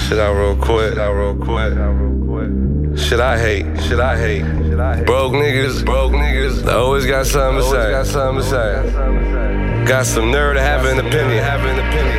Shit out real quick. Shit I hate. Broke niggas. They always got something to say. Got some nerve to have an opinion.